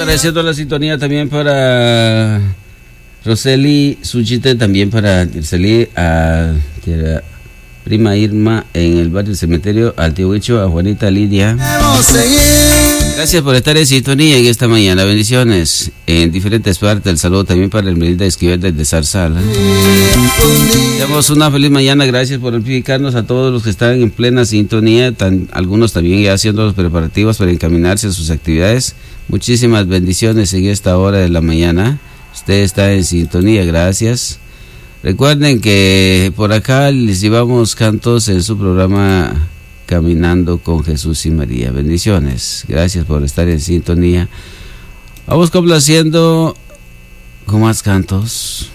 Agradeciendo la sintonía también para Roseli Suchite, también para Roseli, a prima Irma en el barrio del cementerio, al tío Huicho, a Juanita Lidia. Gracias por estar en sintonía en esta mañana. Bendiciones en diferentes partes. El saludo también para Hermelinda Esquivel desde Zarzal. Damos una feliz mañana. Gracias por amplificarnos a todos los que están en plena sintonía. Algunos también ya haciendo los preparativos para encaminarse a sus actividades. Muchísimas bendiciones en esta hora de la mañana. Usted está en sintonía. Gracias. Recuerden que por acá les llevamos cantos en su programa Caminando con Jesús y María. Bendiciones. Gracias por estar en sintonía. Vamos complaciendo con más cantos.